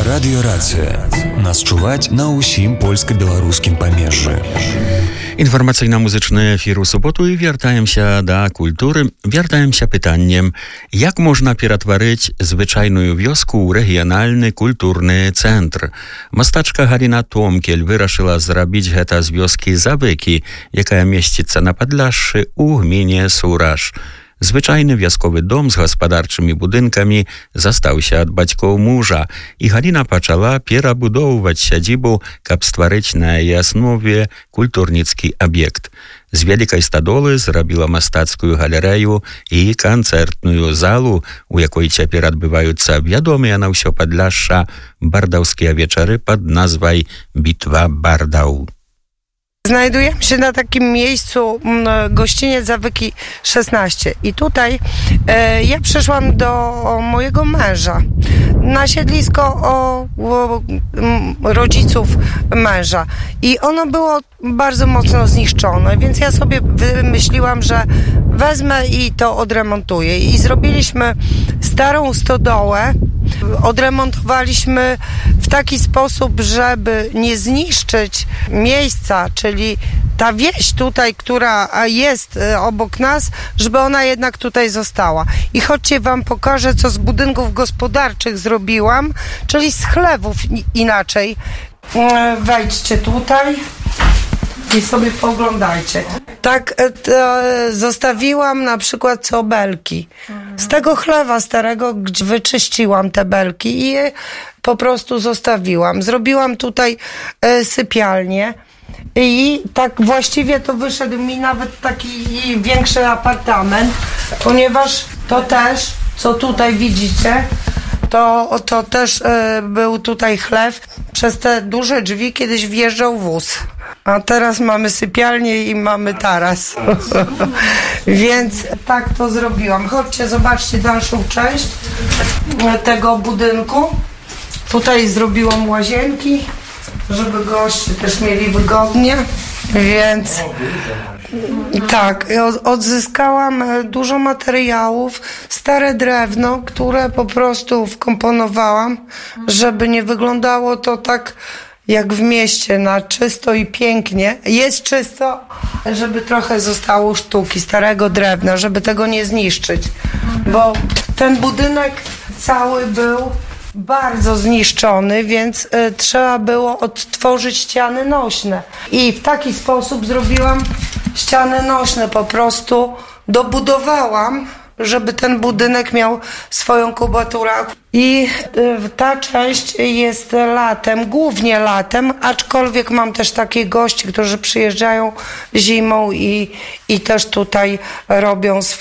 Радіорацыя. Нас чуваць на ўсім польска-беларускім памежжы. Інфармацыйна-музычны эфір у суботу і вяртаемся да культуры. Вяртаемся пытаннем, як можна ператварыць звычайную вёску ў рэгіянальны культурны цэнтр. Мастачка Галіна Томкель вырашыла зрабіць гэта з вёскі Завыкі, якая месціцца на Падляшшы ў гміне Сураж. Звычайны вясковы дом з гаспадарчымі будынкамі застаўся ад бацькоў мужа, і Галіна пачала перабудоўваць сядзібу, каб стварыць на яе аснове культурніцкі аб'ект. З вялікай стадолы зрабіла мастацкую галерэю і канцэртную залу, у якой цяпер адбываюцца вядомыя на ўсё Падляшша бардаўскія вечары пад назвай «Бітва бардаў». Znajdujemy się na takim miejscu, gościniec Zawyki 16 i tutaj ja przyszłam do mojego męża na siedlisko rodziców męża i ono było bardzo mocno zniszczone, więc ja sobie wymyśliłam, że wezmę i to odremontuję i zrobiliśmy starą stodołę. Odremontowaliśmy w taki sposób, żeby nie zniszczyć miejsca, czyli ta wieś tutaj, która jest obok nas, żeby ona jednak tutaj została. I chodźcie, wam pokażę, co z budynków gospodarczych zrobiłam, czyli z chlewów inaczej. Wejdźcie tutaj i sobie pooglądajcie. Tak zostawiłam na przykład belki. Z tego chlewa starego, gdzie wyczyściłam te belki i je po prostu zostawiłam. Zrobiłam tutaj sypialnię i tak właściwie to wyszedł mi nawet taki większy apartament, ponieważ to też, co tutaj widzicie, to też był tutaj chlew. Przez te duże drzwi kiedyś wjeżdżał wóz. A teraz mamy sypialnię i mamy taras. Więc tak to zrobiłam. Chodźcie, zobaczcie dalszą część tego budynku. Tutaj zrobiłam łazienki, żeby goście też mieli wygodnie. Więc tak, odzyskałam dużo materiałów, stare drewno, które po prostu wkomponowałam, żeby nie wyglądało to tak jak w mieście, na czysto i pięknie. Jest czysto, żeby trochę zostało sztuki, starego drewna, żeby tego nie zniszczyć. Bo ten budynek cały był bardzo zniszczony, więc trzeba było odtworzyć ściany nośne. I w taki sposób zrobiłam ściany nośne, po prostu dobudowałam, żeby ten budynek miał swoją kubaturę. I ta część jest latem, głównie latem, aczkolwiek mam też takich gości, którzy przyjeżdżają zimą i też tutaj robią